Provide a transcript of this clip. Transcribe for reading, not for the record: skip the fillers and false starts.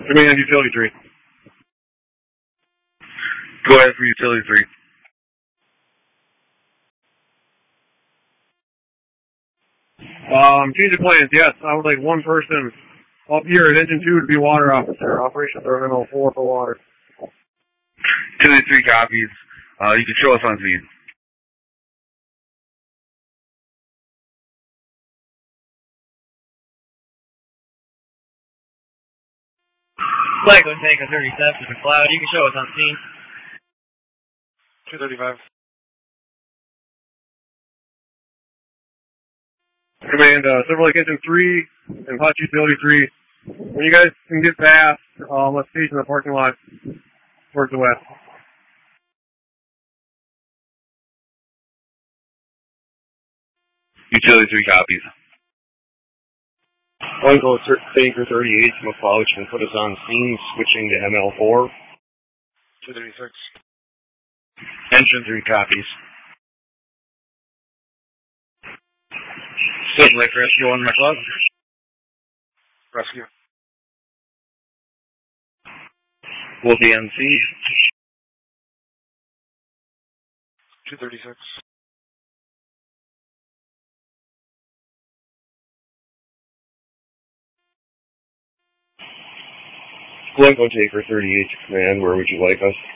Command Utility 3. Go ahead for Utility 3. Change of plans, yes. I would like one person up here at Engine 2 to be water officer. Operation Terminal 4 for water. Utility 3 copies. You can show us on scene. Flag on Tanker 37 to McLeod. You can show us on scene. 235. Command, Silver Lake Engine 3 and Hutch Utility 3. When you guys can get past, let's station the parking lot towards the west. Utility 3 copies. Uncle Tanker 38 to McLeod can put us on scene, switching to ML4. 236. Engine 3 copies. Silver Lake Rescue on McLeod. Rescue. Will be NC. 236. Blanco Taker 38 to command, where would you like us?